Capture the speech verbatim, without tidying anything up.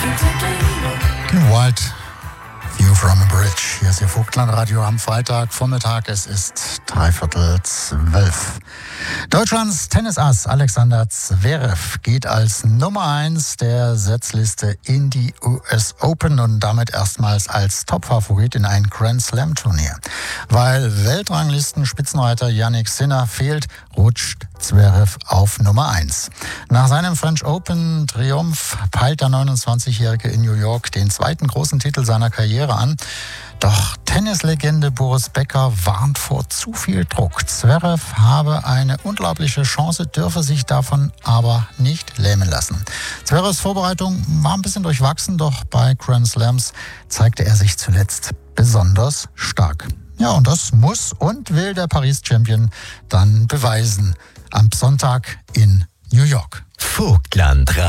Wild View from a Bridge. Hier ist Ihr Vogtlandradio am Freitagvormittag. Es ist dreiviertel zwölf. Deutschlands Tennisass Alexander Zverev geht als Nummer eins der Setzliste in die U S Open und damit erstmals als Topfavorit in ein Grand Slam Turnier. Weil Weltranglisten-Spitzenreiter Jannik Sinner fehlt, rutscht Zverev auf Nummer eins. Nach seinem French Open Triumph peilt der neunundzwanzigjährige in New York den zweiten großen Titel seiner Karriere an. Doch Tennislegende Boris Becker warnt vor zu viel Druck. Zverev habe eine unglaubliche Chance, dürfe sich davon aber nicht lähmen lassen. Zverevs Vorbereitung war ein bisschen durchwachsen, doch bei Grand Slams zeigte er sich zuletzt besonders stark. Ja, und das muss und will der Paris-Champion dann beweisen am Sonntag in New York. Vogtland.